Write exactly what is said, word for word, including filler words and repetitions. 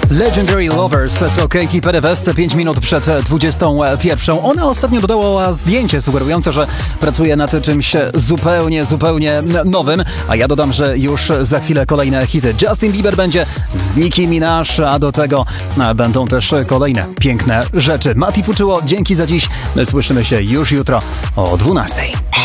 Legendary Lovers to Katy Perry West pięć minut przed dwudziestą pierwszą. Ona ostatnio dodała zdjęcie sugerujące, że pracuje nad czymś zupełnie, zupełnie nowym, a ja dodam, że już za chwilę kolejne hity. Justin Bieber będzie z Nicki Minaj, a do tego będą też kolejne piękne rzeczy. Mati Fuczyło, dzięki za dziś. My słyszymy się już jutro o dwunastej.